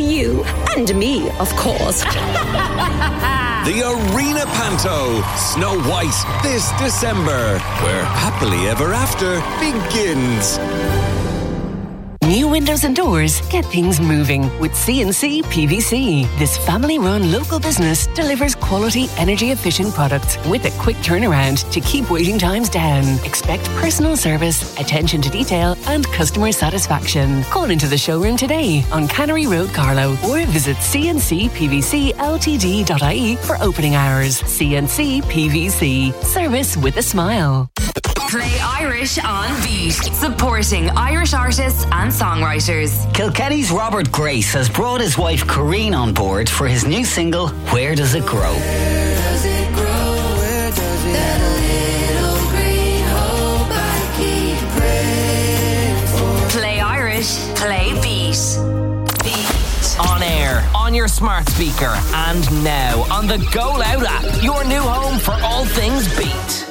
you and me, of course. The Arena Panto, Snow White, this December, where Happily Ever After begins. New windows and doors get things moving with C&C PVC. This family-run local business delivers quality, energy-efficient products with a quick turnaround to keep waiting times down. Expect personal service, attention to detail and customer satisfaction. Call into the showroom today on Cannery Road, Carlow, or visit cncpvcltd.ie for opening hours. C&C PVC. Service with a smile. Play Irish on Beat, supporting Irish artists and songwriters. Kilkenny's Robert Grace has brought his wife Corinne on board for his new single, Where Does It Grow? Play Irish, play Beat. On air, on your smart speaker, and now on the Go Loud app, your new home for all things Beat.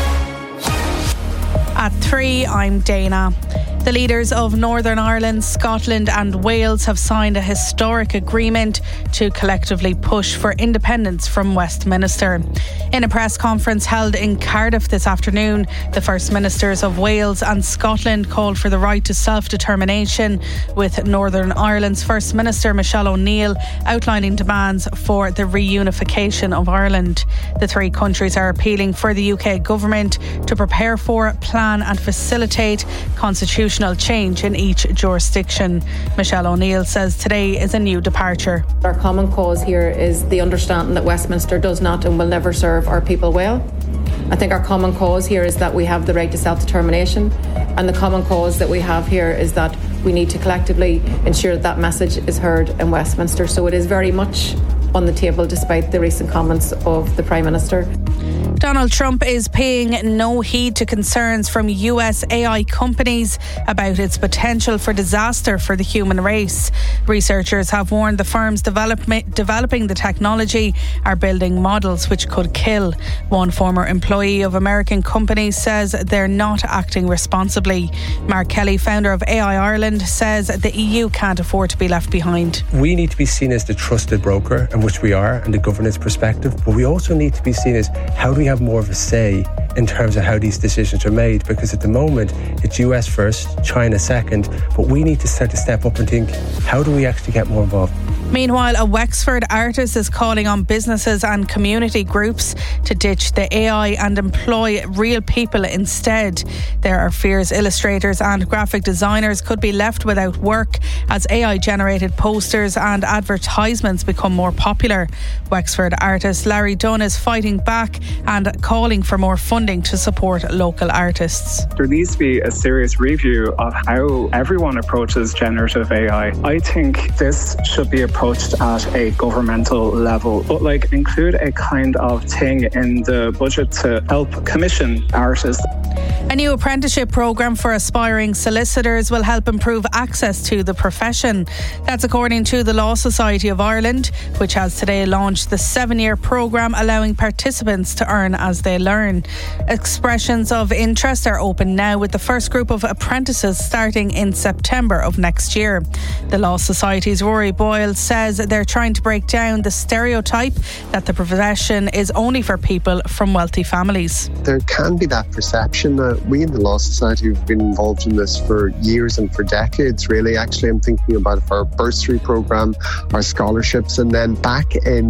At 3, I'm Dana. The leaders of Northern Ireland, Scotland and Wales have signed a historic agreement to collectively push for independence from Westminster. In a press conference held in Cardiff this afternoon, the First Ministers of Wales and Scotland called for the right to self-determination, with Northern Ireland's First Minister Michelle O'Neill outlining demands for the reunification of Ireland. The three countries are appealing for the UK government to prepare for, plan and facilitate constitutional change in each jurisdiction. Michelle O'Neill says today is a new departure. Our common cause here is the understanding that Westminster does not and will never serve our people well. I think our common cause here is that we have the right to self-determination, and the common cause that we have here is that we need to collectively ensure that message is heard in Westminster. So it is very much on the table despite the recent comments of the Prime Minister. Donald Trump is paying no heed to concerns from US AI companies about its potential for disaster for the human race. Researchers have warned the firms developing the technology are building models which could kill. One former employee of American companies says they're not acting responsibly. Mark Kelly, founder of AI Ireland, says the EU can't afford to be left behind. We need to be seen as the trusted broker, and which we are, and the governance perspective, but we also need to be seen as how do we have more of a say in terms of how these decisions are made, because at the moment it's US first, China second, but we need to start to step up and think, how do we actually get more involved? Meanwhile, a Wexford artist is calling on businesses and community groups to ditch the AI and employ real people instead. There are fears illustrators and graphic designers could be left without work as AI-generated posters and advertisements become more popular. Wexford artist Larry Dunn is fighting back and calling for more funding to support local artists. There needs to be a serious review of how everyone approaches generative AI. I think this should be approached at a governmental level, but include a kind of thing in the budget to help commission artists. A new apprenticeship programme for aspiring solicitors will help improve access to the profession. That's according to the Law Society of Ireland, which has today launched the 7-year programme allowing participants to earn as they learn. Expressions of interest are open now, with the first group of apprentices starting in September of next year. The Law Society's Rory Boyle says they're trying to break down the stereotype that the profession is only for people from wealthy families. There can be that perception. We in the Law Society have been involved in this for years and for decades, really. Actually, I'm thinking about our bursary programme, our scholarships, and then back in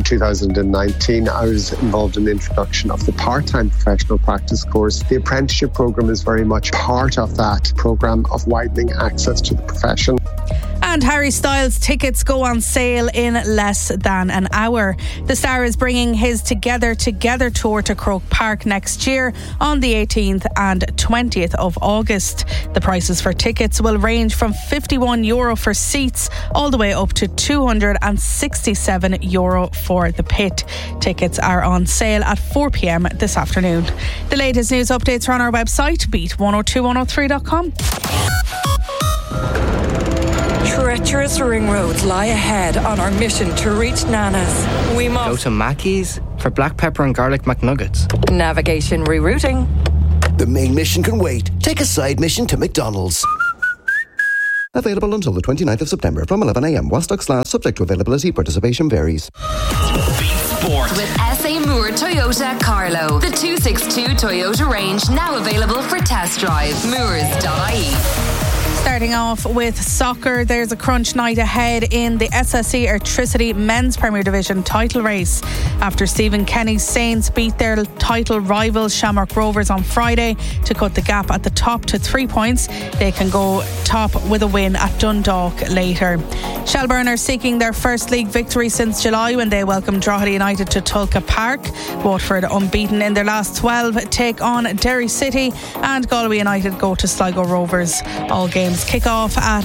2019, I was involved in the introduction of the part-time professional practice course. The apprenticeship programme is very much part of that programme of widening access to the profession. And Harry Styles tickets go on sale in less than an hour. The star is bringing his Together tour to Croke Park next year on the 18th and 20th of August. The prices for tickets will range from €51 for seats all the way up to €267 for the pit. Tickets are on sale at 4 p.m. this afternoon. The latest news updates are on our website, beat102103.com. Treacherous ring roads lie ahead on our mission to reach Nana's. We must go to Mackey's for black pepper and garlic McNuggets. Navigation rerouting. The main mission can wait. Take a side mission to McDonald's. Available until the 29th of September from 11 a.m. while stocks last, subject to availability. Participation varies. Beat Sport with SA Moore Toyota Carlow. The 262 Toyota range now available for test drive. Moores.ie. Starting off with soccer, there's a crunch night ahead in the SSE Airtricity Men's Premier Division title race. After Stephen Kenny's Saints beat their title rivals Shamrock Rovers on Friday to cut the gap at the top to 3 points, they can go top with a win at Dundalk later. Shelbourne are seeking their first league victory since July when they welcomed Drogheda United to Tulka Park. Waterford, unbeaten in their last 12, take on Derry City, and Galway United go to Sligo Rovers. All games kick off at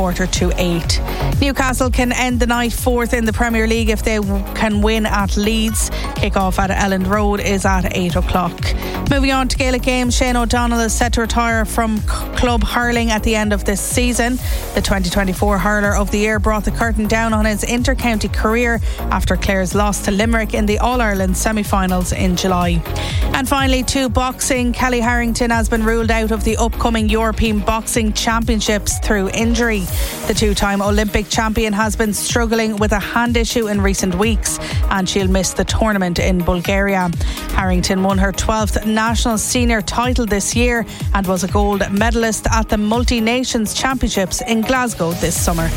7:45. Newcastle can end the night fourth in the Premier League if they can win at Leeds. Kick off at Elland Road is at 8 o'clock. Moving on to Gaelic games, Shane O'Donnell is set to retire from club hurling at the end of this season. The 2024 Hurler of the Year brought the curtain down on his inter-county career after Clare's loss to Limerick in the All-Ireland semi-finals in July. And finally, to boxing, Kelly Harrington has been ruled out of the upcoming European Boxing Championships through injury. The two-time Olympic champion has been struggling with a hand issue in recent weeks, and she'll miss the tournament in Bulgaria. Harrington won her 12th national senior title this year and was a gold medalist at the Multi-Nations Championships in Glasgow this summer.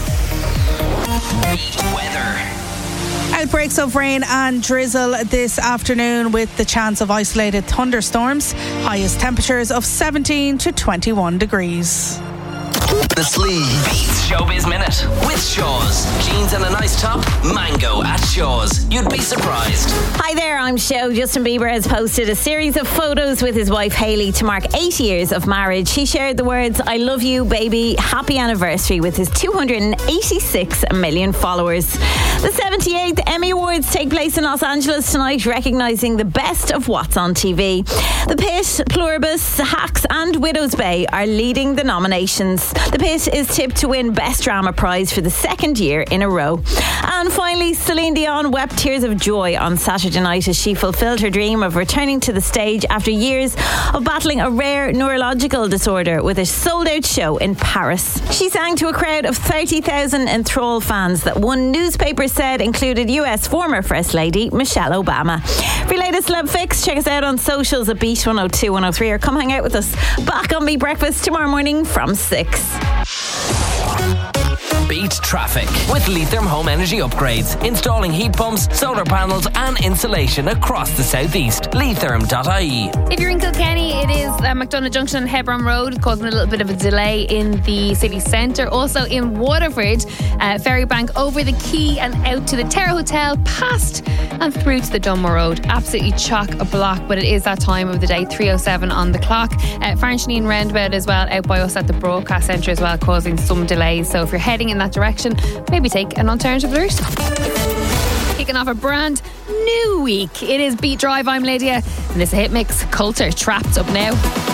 Weather. Outbreaks of rain and drizzle this afternoon with the chance of isolated thunderstorms. Highest temperatures of 17 to 21 degrees. The Sleeve. Beats Showbiz Minute with Shaw's. Jeans and a nice top. Mango at Shaw's. You'd be surprised. Hi there, I'm Show. Justin Bieber has posted a series of photos with his wife Hailey to mark 8 years of marriage. He shared the words, "I love you, baby, happy anniversary" with his 286 million followers. The 78th Emmy Awards take place in Los Angeles tonight, recognising the best of what's on TV. The Pit, Pluribus, Hacks and Widow's Bay are leading the nominations. The Pit is tipped to win Best Drama Prize for the second year in a row. And finally, Celine Dion wept tears of joy on Saturday night as she fulfilled her dream of returning to the stage after years of battling a rare neurological disorder with a sold-out show in Paris. She sang to a crowd of 30,000 enthralled fans that one newspaper said included US former First Lady Michelle Obama. For your latest Celeb Fix, check us out on socials at Beat 102 103 or come hang out with us back on Beat Breakfast tomorrow morning from 6. Beat traffic with Leitrim Home Energy Upgrades. Installing heat pumps, solar panels and insulation across the southeast. Leitrim.ie. If you're in Kilkenny, it is McDonagh Junction and Hebron Road, causing a little bit of a delay in the city centre. Also in Waterford, Ferrybank over the quay and out to the Terra Hotel, past and through to the Dunmore Road. Absolutely chock-a-block, but it is that time of the day, 3:07 on the clock. Farnshneen roundabout as well, out by us at the Broadcast Centre as well, causing some delays. So if you're heading in that direction, maybe take an alternative route. Kicking off a brand new week. It is Beat Drive. I'm Lydia, and this is a hit mix. Coulter, Trapped, up now.